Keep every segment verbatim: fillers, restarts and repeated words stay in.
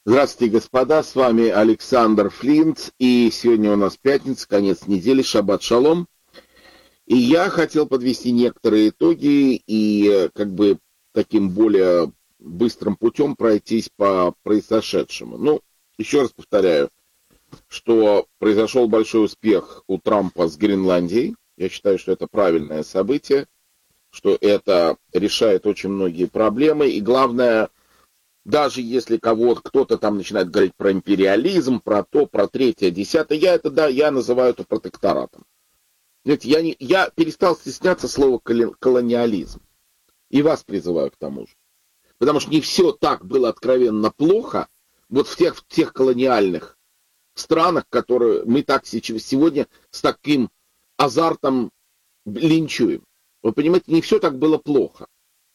Здравствуйте, господа, с вами Александр Флинт, и сегодня у нас пятница, конец недели, шаббат шалом. И я хотел подвести некоторые итоги и э, как бы таким более быстрым путем пройтись по произошедшему. Ну, еще раз повторяю, что произошел большой успех у Трампа с Гренландией. Я считаю, что это правильное событие, что это решает очень многие проблемы, и главное, даже если кого кто-то там начинает говорить про империализм, про то, про третье, десятое, я это, да, я называю это протекторатом. Знаете, я, не, я перестал стесняться слова колониализм. И вас призываю к тому же. Потому что не все так было откровенно плохо, вот в тех, в тех колониальных странах, которые мы так сегодня с таким азартом линчуем. Вы понимаете, не все так было плохо.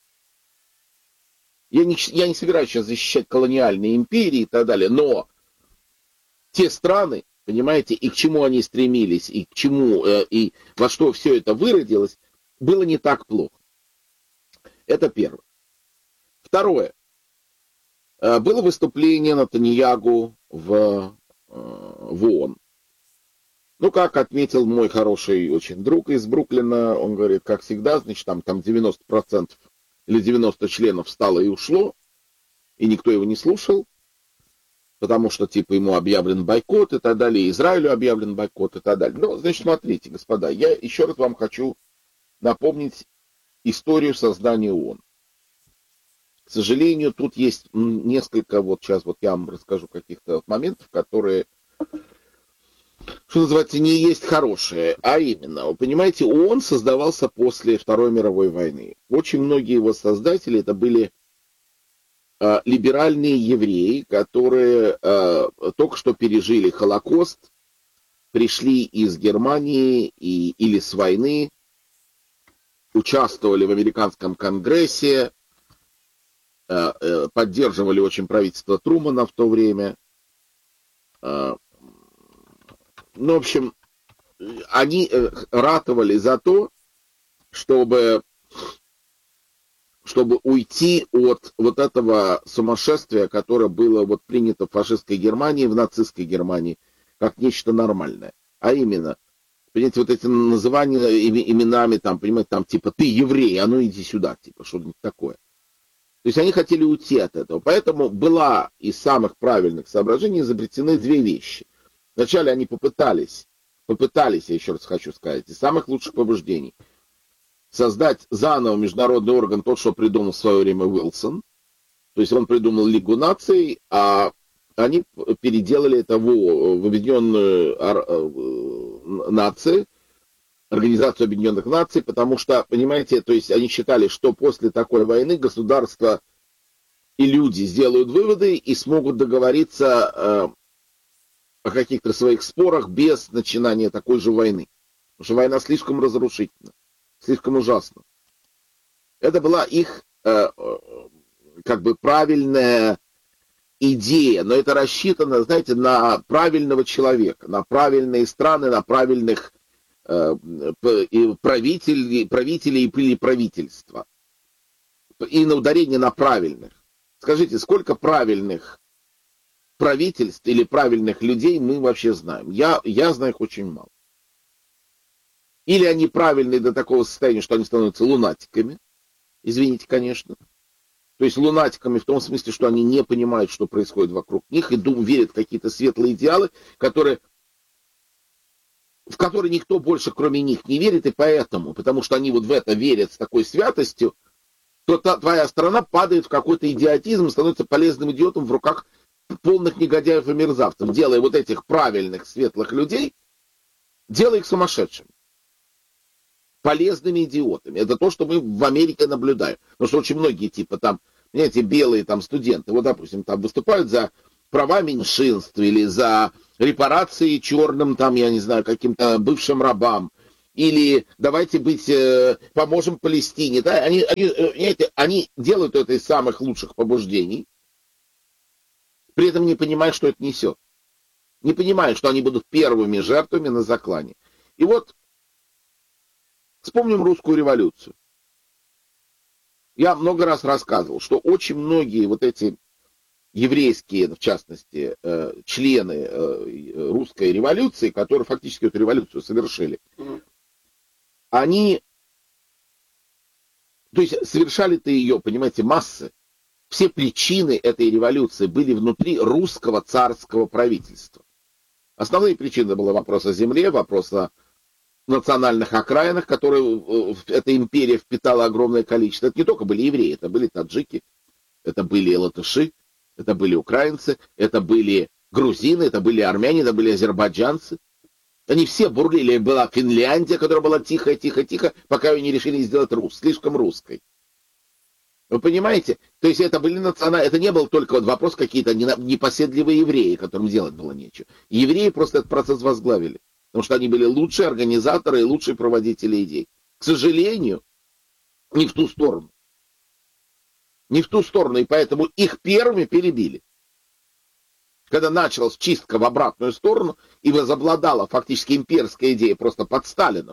Я не, я не собираюсь сейчас защищать колониальные империи и так далее, но те страны, понимаете, и к чему они стремились, и к чему, э, и во что все это выродилось, было не так плохо. Это первое. Второе. Э, было выступление Нетаньяху в, э, в ООН. Ну, как отметил мой хороший очень друг из Бруклина, он говорит, как всегда, значит, там, там девяносто процентов или девяносто членов встало и ушло, и никто его не слушал, потому что, типа, ему объявлен бойкот и так далее, Израилю объявлен бойкот и так далее. Ну, значит, смотрите, господа, я еще раз вам хочу напомнить историю создания ООН. К сожалению, тут есть несколько, вот сейчас вот я вам расскажу каких-то моментов, которые, что называется, не есть хорошие, а именно, вы понимаете, ООН создавался после Второй мировой войны. Очень многие его создатели это были э, либеральные евреи, которые э, только что пережили Холокост, пришли из Германии и, или с войны, участвовали в американском конгрессе, э, э, поддерживали очень правительство Трумана в то время. Э, Ну, в общем, они ратовали за то, чтобы, чтобы уйти от вот этого сумасшествия, которое было вот принято в фашистской Германии, в нацистской Германии, как нечто нормальное. А именно, понимаете, вот эти называния именами, там, понимаете, там, типа, ты еврей, а ну иди сюда, типа, что-нибудь такое. То есть они хотели уйти от этого. Поэтому была из самых правильных соображений изобретены две вещи. Вначале они попытались, попытались, я еще раз хочу сказать, из самых лучших побуждений, создать заново международный орган, тот, что придумал в свое время Уилсон. То есть он придумал Лигу наций, а они переделали это в, в Объединенную нации, Организацию Объединенных Наций, потому что, понимаете, то есть они считали, что после такой войны государства и люди сделают выводы и смогут договориться о каких-то своих спорах без начинания такой же войны. Потому что война слишком разрушительна, слишком ужасна. Это была их э, как бы правильная идея, но это рассчитано, знаете, на правильного человека, на правильные страны, на правильных э, правителей, правителей или правительства. И на ударение на правильных. Скажите, сколько правильных правительств или правильных людей мы вообще знаем? Я, я знаю их очень мало. Или они правильные до такого состояния, что они становятся лунатиками. Извините, конечно. То есть лунатиками в том смысле, что они не понимают, что происходит вокруг них, и думают, верят в какие-то светлые идеалы, которые, в которые никто больше, кроме них, не верит, и поэтому, потому что они вот в это верят с такой святостью, то та, твоя страна падает в какой-то идиотизм, становится полезным идиотом в руках полных негодяев и мерзавцев, делая вот этих правильных, светлых людей, делая их сумасшедшими. Полезными идиотами. Это то, что мы в Америке наблюдаем. Потому что очень многие, типа, там, понимаете, белые там студенты, вот, допустим, там выступают за права меньшинств или за репарации черным, там, я не знаю, каким-то бывшим рабам, или давайте быть, э, поможем Палестине, да, они, они, понимаете, они делают это из самых лучших побуждений, при этом не понимая, что это несет. Не понимая, что они будут первыми жертвами на заклане. И вот вспомним русскую революцию. Я много раз рассказывал, что очень многие вот эти еврейские, в частности, члены русской революции, которые фактически эту революцию совершили, они, то есть совершали-то ее, понимаете, массы. Все причины этой революции были внутри русского царского правительства. Основные причины были вопрос о земле, вопрос о национальных окраинах, которые эта империя впитала огромное количество. Это не только были евреи, это были таджики, это были латыши, это были украинцы, это были грузины, это были армяне, это были азербайджанцы. Они все бурлили. Была Финляндия, которая была тихо, тихо, тихо, пока ее не решили сделать рус, слишком русской. Вы понимаете? То есть это были национальные, это не был только вот вопрос какие-то непоседливые евреи, которым делать было нечего. Евреи просто этот процесс возглавили, потому что они были лучшие организаторы и лучшие проводители идей. К сожалению, не в ту сторону. Не в ту сторону, и поэтому их первыми перебили. Когда началась чистка в обратную сторону, и возобладала фактически имперская идея просто под Сталином.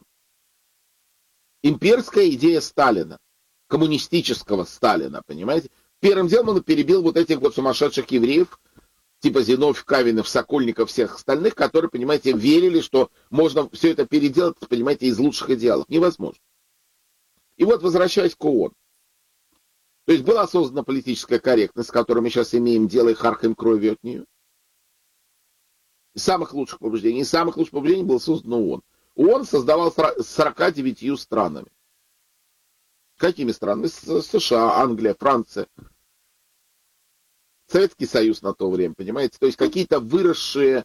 Имперская идея Сталина, коммунистического Сталина, понимаете? Первым делом он перебил вот этих вот сумасшедших евреев, типа Зиновьев, Кавинов, Сокольников, всех остальных, которые, понимаете, верили, что можно все это переделать, понимаете, из лучших идеалов. Невозможно. И вот, возвращаясь к ООН. То есть была создана политическая корректность, с которой мы сейчас имеем дело, и харкаем кровью от нее. Из самых лучших побуждений. Из самых лучших побуждений было создано ООН. ООН создавал с сорока девятью странами. Какими странами? США, Англия, Франция. Советский Союз на то время, понимаете? То есть какие-то выросшие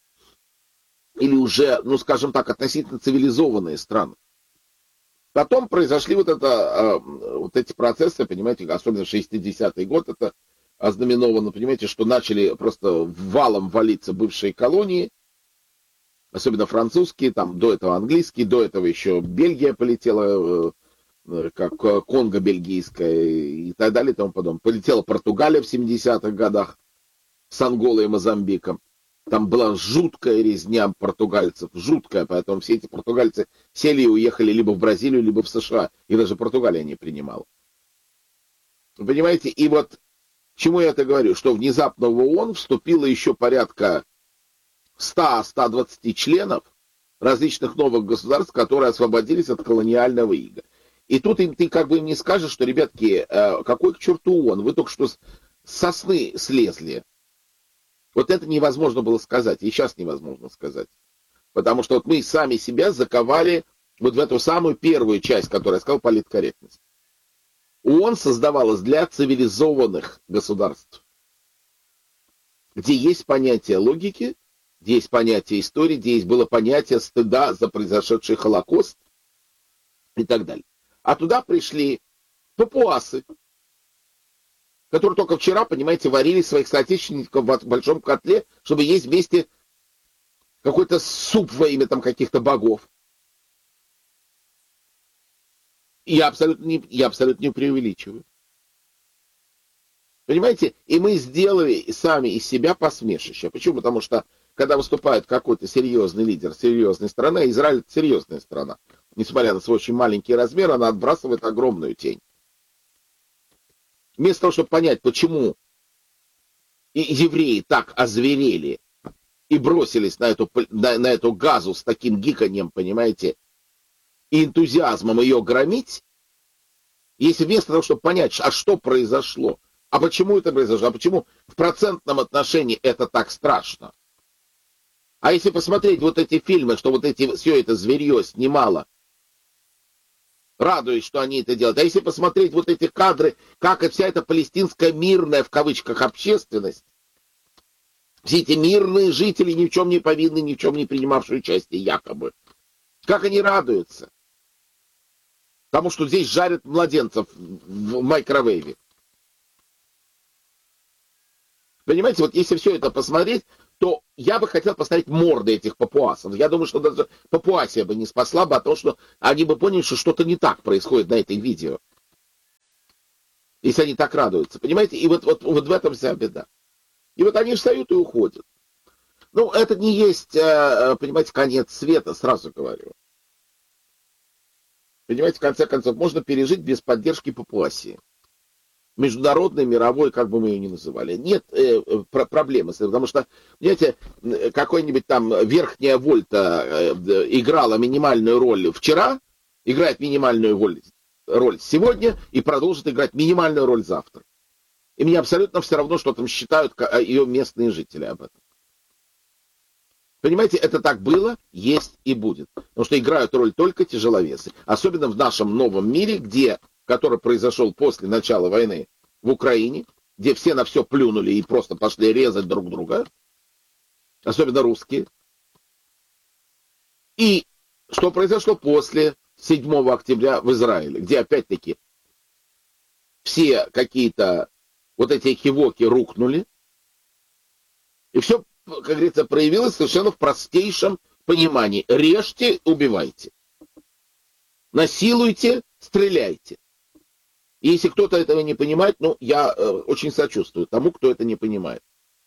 или уже, ну скажем так, относительно цивилизованные страны. Потом произошли вот, это, вот эти процессы, понимаете, особенно шестидесятый год, это ознаменовано, понимаете, что начали просто валом валиться бывшие колонии, особенно французские, там до этого английские, до этого еще Бельгия полетела, как Конго бельгийская и так далее и тому подобное. Полетела Португалия в семидесятых годах с Анголой и Мозамбиком. Там была жуткая резня португальцев, жуткая, поэтому все эти португальцы сели и уехали либо в Бразилию, либо в США, и даже Португалия не принимала. Вы понимаете, и вот к чему я это говорю, что внезапно в ООН вступило еще порядка ста-ста двадцати членов различных новых государств, которые освободились от колониального ига. И тут им ты как бы им не скажешь, что, ребятки, какой к черту ООН, вы только что с сосны слезли. Вот это невозможно было сказать, и сейчас невозможно сказать. Потому что вот мы сами себя заковали вот в эту самую первую часть, которую я сказал, политкорректность. ООН создавалась для цивилизованных государств, где есть понятие логики, где есть понятие истории, где есть было понятие стыда за произошедший Холокост и так далее. А туда пришли папуасы, которые только вчера, понимаете, варили своих соотечественников в большом котле, чтобы есть вместе какой-то суп во имя там каких-то богов. И я абсолютно не, я абсолютно не преувеличиваю. Понимаете? И мы сделали сами из себя посмешище. Почему? Потому что, когда выступает какой-то серьезный лидер серьезной страны, Израиль — это серьезная страна. Несмотря на свой очень маленький размер, она отбрасывает огромную тень. Вместо того, чтобы понять, почему евреи так озверели и бросились на эту, на, на эту газу с таким гиканьем, понимаете, и энтузиазмом ее громить, если вместо того, чтобы понять, а что произошло, а почему это произошло, а почему в процентном отношении это так страшно. А если посмотреть вот эти фильмы, что вот эти, все это зверье снимало, радуясь, что они это делают. А если посмотреть вот эти кадры, как и вся эта палестинская мирная, в кавычках, общественность, все эти мирные жители, ни в чем не повинны, ни в чем не принимавшие участие, якобы, как они радуются. Потому что здесь жарят младенцев в микровейве. Понимаете, вот если все это посмотреть, то я бы хотел посмотреть морды этих папуасов. Я думаю, что даже Папуасия бы не спасла бы, а то, что они бы поняли, что что-то не так происходит на этой видео. Если они так радуются. Понимаете? И вот, вот, вот в этом вся беда. И вот они встают и уходят. Ну, это не есть, понимаете, конец света, сразу говорю. Понимаете, в конце концов, можно пережить без поддержки Папуасии. международной, мировой, как бы мы ее ни называли. Нет э, про- проблемы с этим, потому что, понимаете, какой-нибудь там верхняя вольта э, играла минимальную роль вчера, играет минимальную роль, роль сегодня и продолжит играть минимальную роль завтра. И мне абсолютно все равно, что там считают ее местные жители об этом. Понимаете, это так было, есть и будет. Потому что играют роль только тяжеловесы. Особенно в нашем новом мире, где, который произошел после начала войны в Украине, где все на все плюнули и просто пошли резать друг друга. Особенно русские. И что произошло после седьмого октября в Израиле, где опять-таки все какие-то вот эти экивоки рухнули. И все, как говорится, проявилось совершенно в простейшем понимании. Режьте, убивайте. Насилуйте, стреляйте. И если кто-то этого не понимает, ну, я э, очень сочувствую тому, кто это не понимает.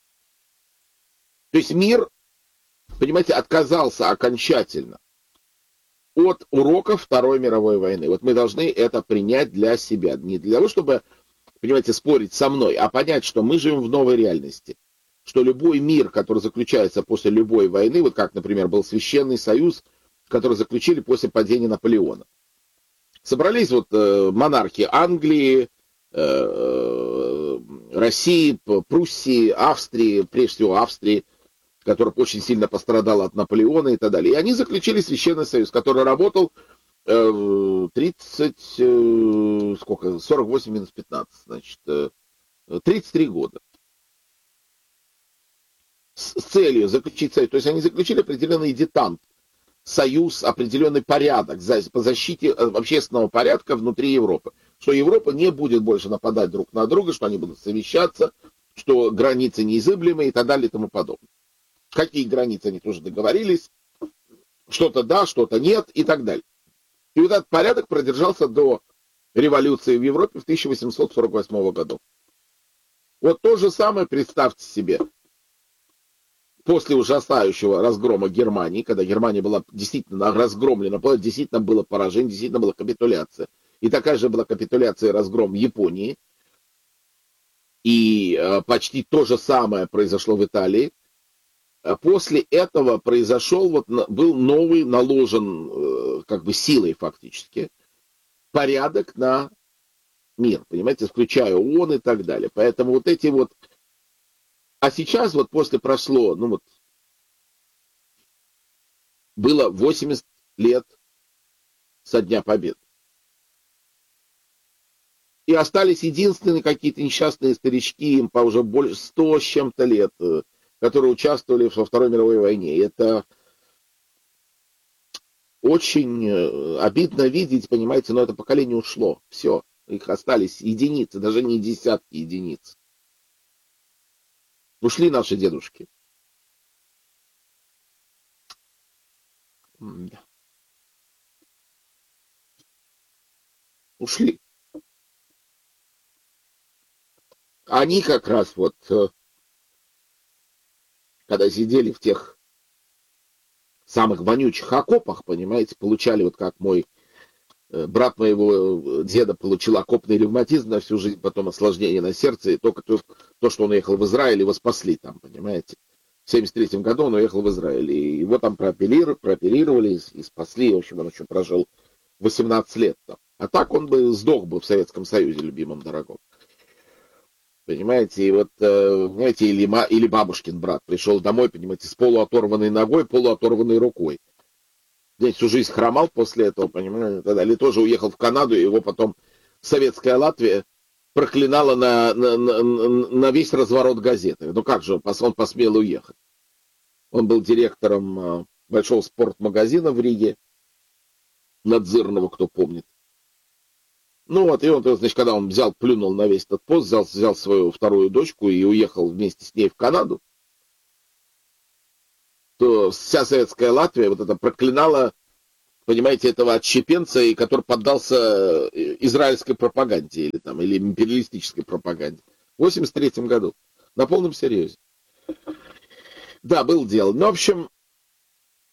То есть мир, понимаете, отказался окончательно от уроков Второй мировой войны. Вот мы должны это принять для себя. Не для того, чтобы, понимаете, спорить со мной, а понять, что мы живем в новой реальности. Что любой мир, который заключается после любой войны, вот как, например, был Священный Союз, который заключили после падения Наполеона. Собрались вот э, монархи Англии, э, России, Пруссии, Австрии, прежде всего Австрии, которая очень сильно пострадала от Наполеона и так далее. И они заключили Священный Союз, который работал э, тридцать, э, сколько, сорок восемь минус пятнадцать, значит, э, тридцать три года. С целью заключить союз. То есть они заключили определенный детант, союз, определенный порядок по защите общественного порядка внутри Европы. Что Европа не будет больше нападать друг на друга, что они будут совещаться, что границы неизыблемые и так далее и тому подобное. Какие границы они тоже договорились, что-то да, что-то нет и так далее. И вот этот порядок продержался до революции в Европе в тысяча восемьсот сорок восьмом году. Вот то же самое представьте себе. После ужасающего разгрома Германии, когда Германия была действительно разгромлена, действительно было поражение, действительно была капитуляция. И такая же была капитуляция и разгром Японии. И э, почти то же самое произошло в Италии. После этого произошел, вот, был новый, наложен э, как бы силой фактически, порядок на мир, понимаете, включая ООН и так далее. Поэтому вот эти вот... А сейчас вот после прошло, ну вот, было восемьдесят лет со Дня Победы. И остались единственные какие-то несчастные старички, им по уже больше ста с чем-то лет, которые участвовали во Второй мировой войне. И это очень обидно видеть, понимаете, но это поколение ушло. Все, их остались единицы, даже не десятки единиц. Ушли наши дедушки. Ушли. Они как раз вот, когда сидели в тех самых вонючих окопах, понимаете, получали, вот как мой брат моего деда получил окопный ревматизм на всю жизнь, потом осложнение на сердце, и только то, то, что он уехал в Израиль, его спасли там, понимаете. В семьдесят третьем году он уехал в Израиль, и его там прооперировали, прооперировали и спасли, в общем, он еще прожил восемнадцать лет там. А так он бы сдох бы в Советском Союзе, любимом, дорогом. Понимаете, и вот, понимаете, или, или бабушкин брат пришел домой, понимаете, с полуоторванной ногой, полуоторванной рукой. Здесь всю жизнь хромал после этого, понимаете, тогда. Или тоже уехал в Канаду, и его потом советская Латвия проклинала на, на, на, на весь разворот газеты. Ну как же он посмел уехать? Он был директором большого спортмагазина в Риге, Надзирного, кто помнит. Ну вот, и он, значит, когда он взял, плюнул на весь этот пост, взял, взял свою вторую дочку и уехал вместе с ней в Канаду, то вся советская Латвия вот это проклинала, понимаете, этого отщепенца, и который поддался израильской пропаганде или там, или империалистической пропаганде. В восемьдесят третьем году. На полном серьезе. Да, был дело. Ну, в общем,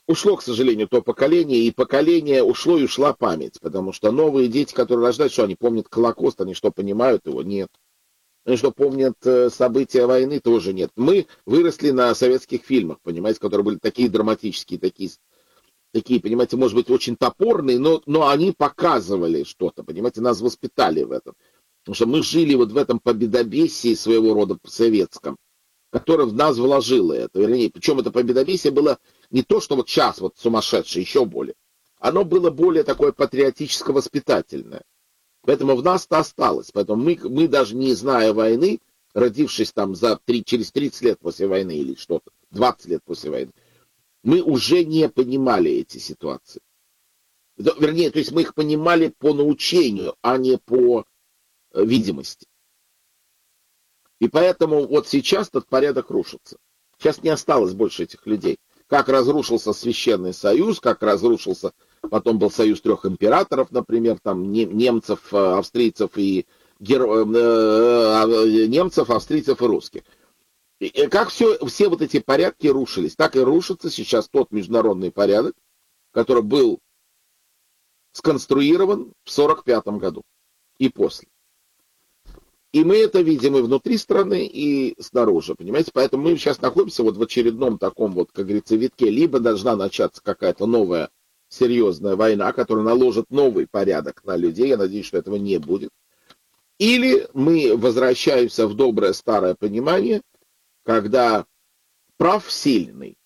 ушло, к сожалению, то поколение, и поколение ушло, и ушла память, потому что новые дети, которые рождаются, что они помнят Холокост, они что, понимают его? Нет. Они что, помнят э, события войны? Тоже нет. Мы выросли на советских фильмах, понимаете, которые были такие драматические, такие, такие, понимаете, может быть, очень топорные, но, но они показывали что-то, понимаете, нас воспитали в этом. Потому что мы жили вот в этом победобесии своего рода советском, которое в нас вложило это. Вернее, причем это победобесие было не то, что вот сейчас вот сумасшедшее, еще более. Оно было более такое патриотическо-воспитательное. Поэтому в нас-то осталось. Поэтому мы, мы даже не зная войны, родившись там за три, через тридцать лет после войны или что-то, двадцать лет после войны, мы уже не понимали эти ситуации. Вернее, то есть мы их понимали по научению, а не по э, видимости. И поэтому вот сейчас этот порядок рушится. Сейчас не осталось больше этих людей. Как разрушился Священный Союз, как разрушился, потом был Союз трех императоров, например, там немцев, австрийцев и геро... немцев, австрийцев и русских. И как все, все вот эти порядки рушились, так и рушится сейчас тот международный порядок, который был сконструирован в сорок пятом году и после. И мы это видим и внутри страны, и снаружи, понимаете? Поэтому мы сейчас находимся вот в очередном таком вот, как говорится, витке. Либо должна начаться какая-то новая серьезная война, которая наложит новый порядок на людей. Я надеюсь, что этого не будет. Или мы возвращаемся в доброе старое понимание, когда прав сильный.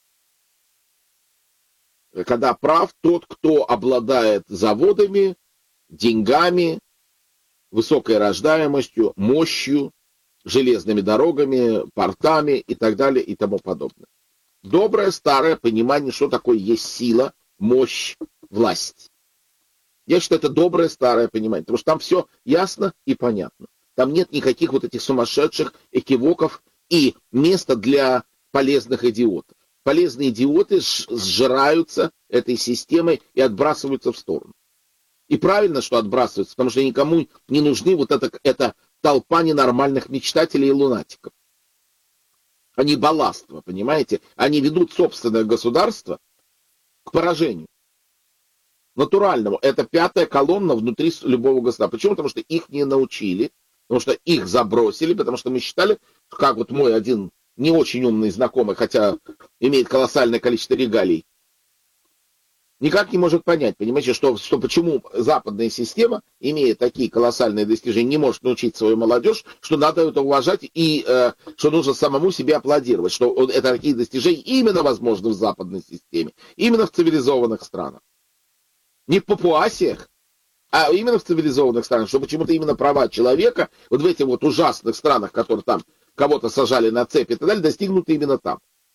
Когда прав тот, кто обладает заводами, деньгами, высокой рождаемостью, мощью, железными дорогами, портами и так далее и тому подобное. Доброе старое понимание, что такое есть сила, мощь, власть. Я считаю, это доброе старое понимание, потому что там все ясно и понятно. Там нет никаких вот этих сумасшедших экивоков и места для полезных идиотов. Полезные идиоты сжираются этой системой и отбрасываются в сторону. И правильно, что отбрасываются, потому что никому не нужны вот эта, эта толпа ненормальных мечтателей и лунатиков. Они балластво, понимаете? Они ведут собственное государство к поражению. Натуральному. Это пятая колонна внутри любого государства. Почему? Потому что их не научили, потому что их забросили, потому что мы считали, как вот мой один не очень умный знакомый, хотя имеет колоссальное количество регалий, никак не может понять, понимаете, что, что почему западная система, имея такие колоссальные достижения, не может научить свою молодежь, что надо это уважать и э, что нужно самому себе аплодировать, что это такие достижения именно возможны в западной системе, именно в цивилизованных странах. Не в папуасиях, а именно в цивилизованных странах, что почему-то именно права человека, вот в этих вот ужасных странах, которые там кого-то сажали на цепи и так далее, достигнуты именно там.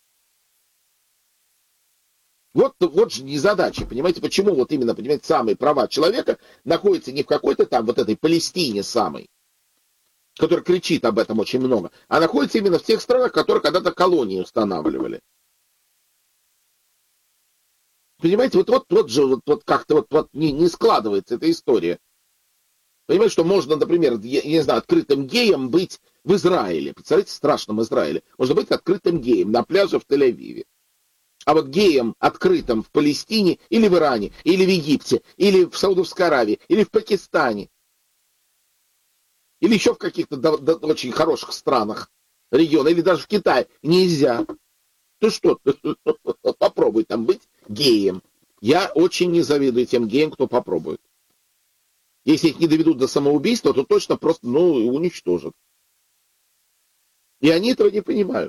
Вот, вот же незадача, понимаете, почему вот именно, понимаете, самые права человека находятся не в какой-то там вот этой Палестине самой, которая кричит об этом очень много, а находятся именно в тех странах, которые когда-то колонии устанавливали. Понимаете, вот, вот, вот же вот, вот как-то вот, вот не, не складывается эта история. Понимаете, что можно, например, я не знаю, открытым геем быть в Израиле. Представляете, в страшном Израиле. Можно быть открытым геем на пляже в Тель-Авиве. А вот геем открытым в Палестине или в Иране, или в Египте, или в Саудовской Аравии, или в Пакистане, или еще в каких-то до, до, очень хороших странах региона, или даже в Китае нельзя. Ты что, попробуй там быть геем. Я очень не завидую тем геям, кто попробует. Если их не доведут до самоубийства, то точно просто, ну, уничтожат. И они этого не понимают.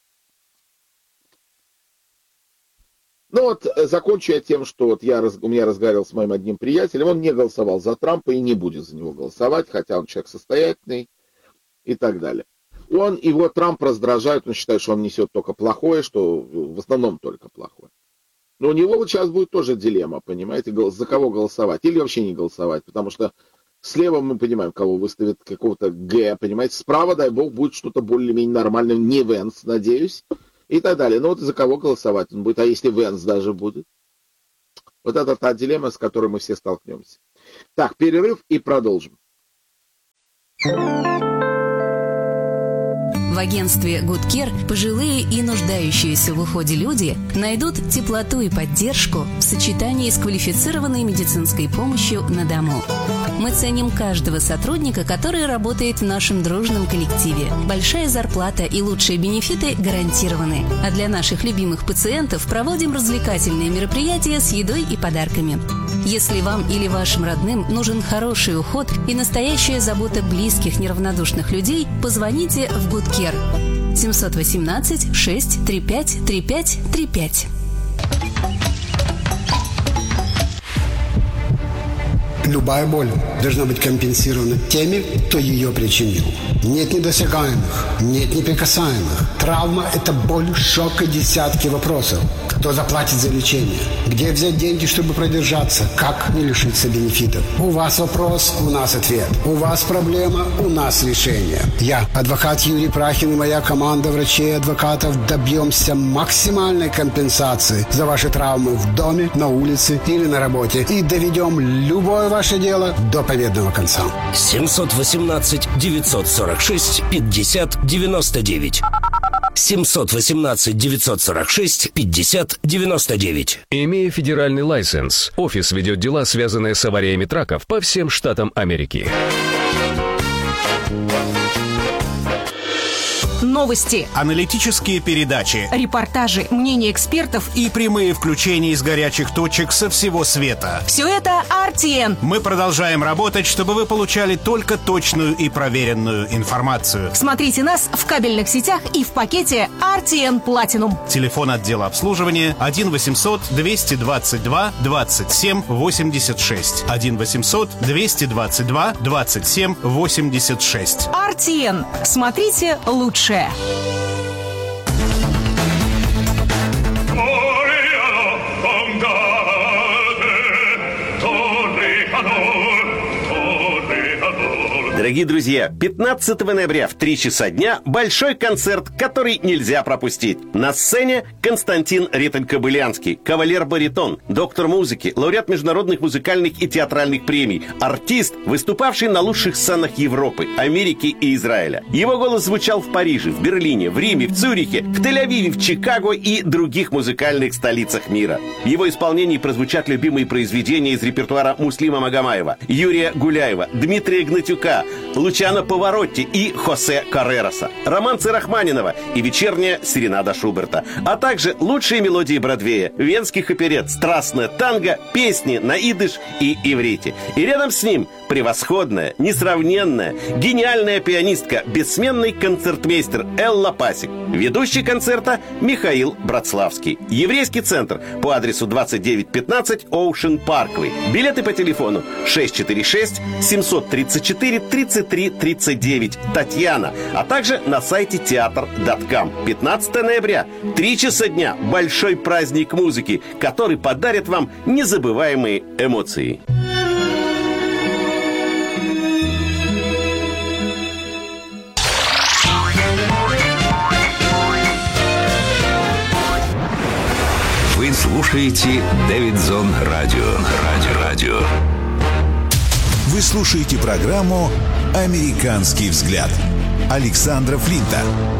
Ну вот, закончу я тем, что вот я, у меня разговаривал с моим одним приятелем, он не голосовал за Трампа и не будет за него голосовать, хотя он человек состоятельный и так далее. Он, его Трамп раздражает, он считает, что он несет только плохое, что в основном только плохое. Но у него вот сейчас будет тоже дилемма, понимаете, за кого голосовать или вообще не голосовать, потому что слева мы понимаем, кого выставит какого-то Г, понимаете, справа, дай бог, будет что-то более-менее нормальное, не Венс, надеюсь. И так далее. Ну вот за кого голосовать он будет, а если Венс даже будет? Вот это та дилемма, с которой мы все столкнемся. Так, перерыв и продолжим. В агентстве Good Care пожилые и нуждающиеся в уходе люди найдут теплоту и поддержку в сочетании с квалифицированной медицинской помощью на дому. Мы ценим каждого сотрудника, который работает в нашем дружном коллективе. Большая зарплата и лучшие бенефиты гарантированы. А для наших любимых пациентов проводим развлекательные мероприятия с едой и подарками. Если вам или вашим родным нужен хороший уход и настоящая забота близких, неравнодушных людей, позвоните в Good Care семь один восемь шесть три пять три пять три пять. Любая боль должна быть компенсирована теми, кто ее причинил. Нет недосягаемых, нет неприкасаемых. Травма – это боль, шок и десятки вопросов. Кто заплатит за лечение? Где взять деньги, чтобы продержаться? Как не лишиться бенефитов? У вас вопрос, у нас ответ. У вас проблема, у нас решение. Я, адвокат Юрий Прахин, и моя команда врачей и адвокатов добьемся максимальной компенсации за ваши травмы в доме, на улице или на работе. И доведем любое ваше дело до победного конца. семь один восемь девять сорок шесть пятьдесят девяносто девять. семь один восемь девять сорок шесть пятьдесят девяносто девять. Имея федеральный лайсенс, офис ведет дела, связанные с авариями траков по всем штатам Америки. Новости, аналитические передачи, репортажи, мнения экспертов и прямые включения из горячих точек со всего света. Все это ар ти эн. Мы продолжаем работать, чтобы вы получали только точную и проверенную информацию. Смотрите нас в кабельных сетях и в пакете ар ти эн Platinum. Телефон отдела обслуживания один восемьсот двести двадцать два двадцать семь восемьдесят шесть. один восемьсот двести двадцать два двадцать семь восемьдесят шесть. ар ти эн. Смотрите лучше. Дорогие друзья, пятнадцатого ноября в три часа дня большой концерт, который нельзя пропустить. На сцене Константин Риттель-Кобылянский, кавалер-баритон, доктор музыки, лауреат международных музыкальных и театральных премий, артист, выступавший на лучших сценах Европы, Америки и Израиля. Его голос звучал в Париже, в Берлине, в Риме, в Цюрихе, в Тель-Авиве, в Чикаго и других музыкальных столицах мира. В его исполнении прозвучат любимые произведения из репертуара Муслима Магомаева, Юрия Гуляева, Дмитрия Гнатюка, Лучано Паваротти и Хосе Каррероса, романсы Рахманинова и вечерняя серенада Шуберта, а также лучшие мелодии Бродвея, венских оперет, страстное танго, песни на идыш и иврите. И рядом с ним превосходная, несравненная, гениальная пианистка, бессменный концертмейстер Элла Пасик. Ведущий концерта Михаил Братславский. Еврейский центр по адресу двадцать девять пятнадцать Ocean Parkway. Билеты по телефону шесть четыре шесть семь три четыре тридцать три тридцать девять. Татьяна. А также на сайте театр точка ком. пятнадцатого ноября, три часа дня. Большой праздник музыки, который подарит вам незабываемые эмоции. Вы слушаете Дэвидсон Радио. Радио. Радио. Вы слушаете программу «Американский взгляд» Александра Флинта.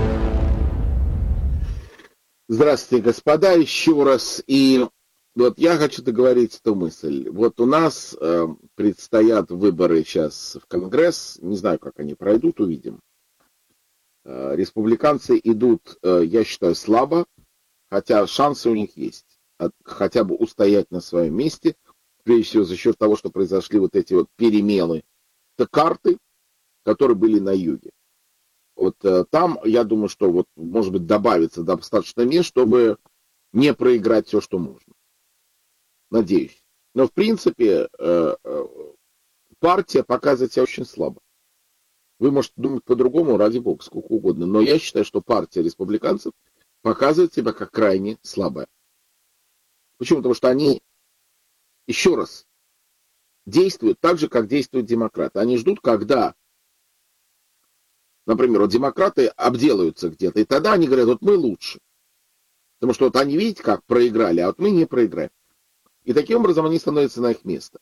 Здравствуйте, господа, еще раз. И вот я хочу договорить эту мысль. Вот у нас э, предстоят выборы сейчас в Конгресс. Не знаю, как они пройдут, увидим. Э, республиканцы идут, э, я считаю, слабо, хотя шансы у них есть. От, хотя бы устоять на своем месте. Прежде всего за счет того, что произошли вот эти вот перемены, это карты, которые были на юге. Вот э, там, я думаю, что вот, может быть, добавится достаточно мест, чтобы не проиграть все, что можно. Надеюсь. Но, в принципе, э, э, партия показывает себя очень слабо. Вы можете думать по-другому, ради бога, сколько угодно. Но я считаю, что партия республиканцев показывает себя как крайне слабая. Почему? Потому что они, еще раз, действуют так же, как действуют демократы. Они ждут, когда, например, вот демократы обделаются где-то, и тогда они говорят, вот мы лучше. Потому что вот они, видите, как проиграли, а вот мы не проиграем. И таким образом они становятся на их место.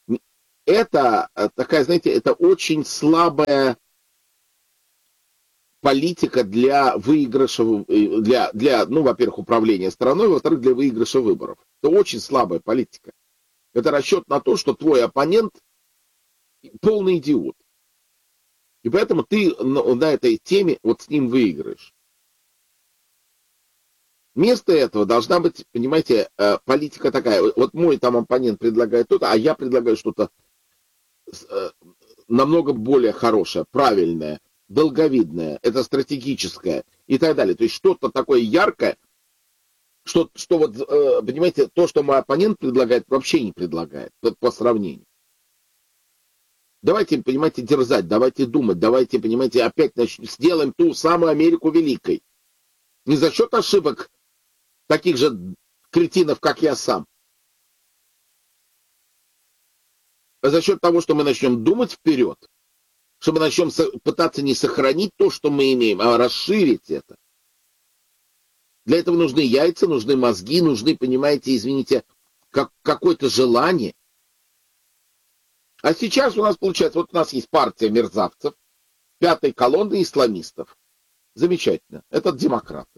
Это такая, знаете, это очень слабая политика для выигрыша, для, для, ну, во-первых, управления страной, во-вторых, для выигрыша выборов. Это очень слабая политика. Это расчет на то, что твой оппонент полный идиот. И поэтому ты на, на этой теме вот с ним выиграешь. Вместо этого должна быть, понимаете, политика такая. Вот мой там оппонент предлагает то-то, а я предлагаю что-то намного более хорошее, правильное, долговидное, это стратегическое и так далее. То есть что-то такое яркое, что, что вот, понимаете, то, что мой оппонент предлагает, вообще не предлагает по сравнению. Давайте, понимаете, дерзать, давайте думать, давайте, понимаете, опять начнем, сделаем ту самую Америку великой. Не за счет ошибок таких же кретинов, как я сам, а за счет того, что мы начнем думать вперед, что мы начнем пытаться не сохранить то, что мы имеем, а расширить это. Для этого нужны яйца, нужны мозги, нужны, понимаете, извините, как, какое-то желание. А сейчас у нас получается, вот у нас есть партия мерзавцев, пятой колонны исламистов. Замечательно. Это демократы.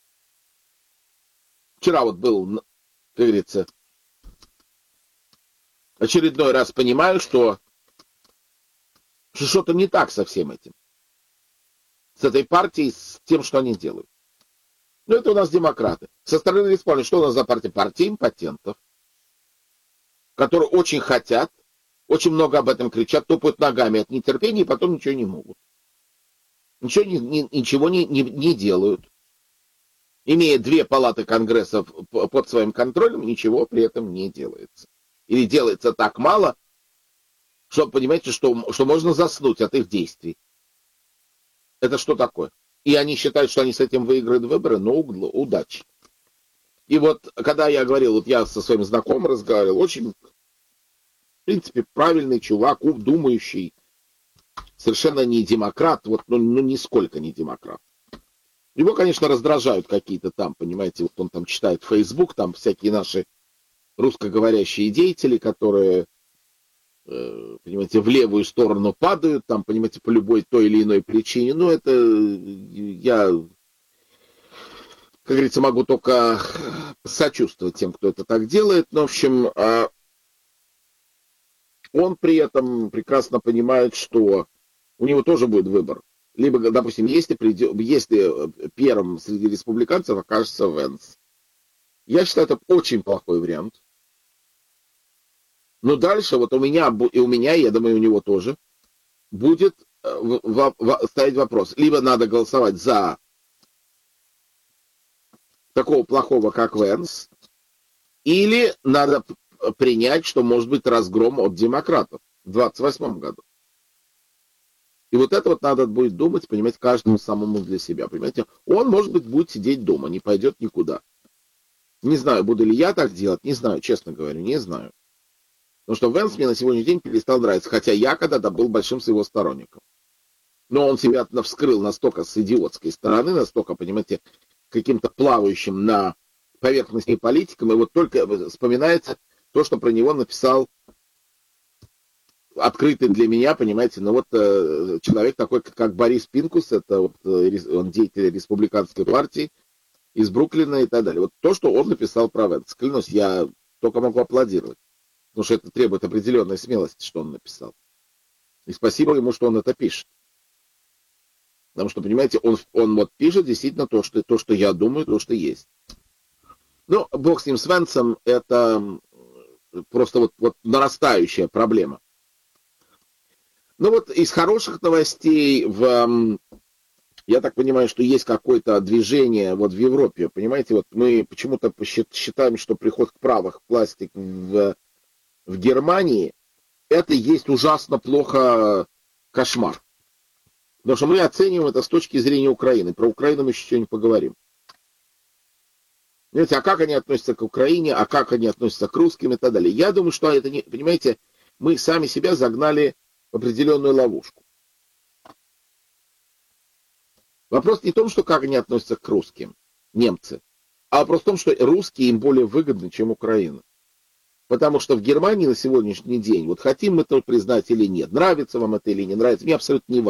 Вчера вот был, как говорится, очередной раз понимаю, что, что что-то не так со всем этим. С этой партией, с тем, что они делают. Ну, это у нас демократы. Со стороны республики, что у нас за партия? Партия импотентов, которые очень хотят, очень много об этом кричат, топают ногами от нетерпения и потом ничего не могут. Ничего не, не, ничего не, не, не делают. Имея две палаты Конгресса под своим контролем, ничего при этом не делается. Или делается так мало, что, понимаете, что, что можно заснуть от их действий. Это что такое? И они считают, что они с этим выиграют выборы, но удачи. И вот, когда я говорил, вот я со своим знакомым разговаривал, очень, в принципе, правильный чувак, думающий, совершенно не демократ, вот, ну, ну нисколько не демократ. Его, конечно, раздражают какие-то там, понимаете, вот он там читает Facebook, там всякие наши русскоговорящие деятели, которые, э, понимаете, в левую сторону падают, там, понимаете, по любой той или иной причине. Ну, это я, как говорится, могу только сочувствовать тем, кто это так делает. Но, в общем, э, он при этом прекрасно понимает, что у него тоже будет выбор. Либо, допустим, если, придет, если первым среди республиканцев окажется Венс. Я считаю, это очень плохой вариант. Но дальше вот у меня, и у меня, я думаю, у него тоже, будет в, в, в, стоять вопрос. Либо надо голосовать за такого плохого, как Венс, или надо принять, что может быть разгром от демократов в двадцать восьмом году. И вот это вот надо будет думать, понимаете, каждому самому для себя. Понимаете, он, может быть, будет сидеть дома, не пойдет никуда. Не знаю, буду ли я так делать, не знаю, честно говорю, не знаю. Потому что Венс мне на сегодняшний день перестал нравиться, хотя я когда-то был большим с его сторонником. Но он себя вскрыл настолько с идиотской стороны, настолько, понимаете, каким-то плавающим на поверхности политиком, и вот только вспоминается то, что про него написал открытый для меня, понимаете, ну вот э, человек такой, как Борис Пинкус, это вот, э, он деятель республиканской партии из Бруклина и так далее. Вот то, что он написал про Венс, клянусь, я только могу аплодировать, потому что это требует определенной смелости, что он написал. И спасибо ему, что он это пишет. Потому что, понимаете, он, он вот пишет действительно то что, то, что я думаю, то, что есть. Ну, бог с ним, с Венсом, это просто вот, вот нарастающая проблема. Ну вот из хороших новостей, в, я так понимаю, что есть какое-то движение вот в Европе, понимаете, вот мы почему-то считаем, что приход к правых пластик в, в Германии, это есть ужасно плохо, кошмар. Потому что мы оцениваем это с точки зрения Украины. Про Украину мы еще не поговорим. Понимаете, а как они относятся к Украине, а как они относятся к русским и так далее. Я думаю, что это не, понимаете, мы сами себя загнали в определенную ловушку. Вопрос не в том, что как они относятся к русским, немцы, а вопрос в том, что русские им более выгодны, чем Украина. Потому что в Германии на сегодняшний день, вот хотим мы это признать или нет, нравится вам это или не нравится, мне абсолютно не важно.